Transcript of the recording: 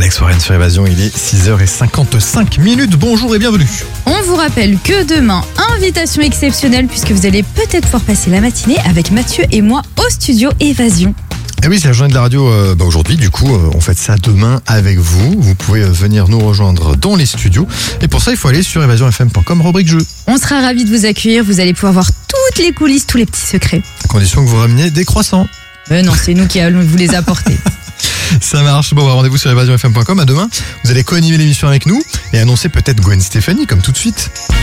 Alex Warren sur Évasion, il est 6h55. Bonjour et bienvenue. On vous rappelle que demain, invitation exceptionnelle puisque vous allez peut-être pouvoir passer la matinée avec Mathieu et moi au studio Évasion. Et oui, c'est la journée de la radio aujourd'hui, du coup on fait ça demain avec vous. Vous pouvez venir nous rejoindre dans les studios. Et pour ça, il faut aller sur évasionfm.com, rubrique jeu. On sera ravis de vous accueillir, vous allez pouvoir voir toutes les coulisses, tous les petits secrets. À condition que vous rameniez des croissants. Non, c'est nous qui allons vous les apporter. Ça marche. Bon, rendez-vous sur évasionfm.com. À demain, vous allez co-animer l'émission avec nous et annoncer peut-être Gwen Stefani, comme tout de suite.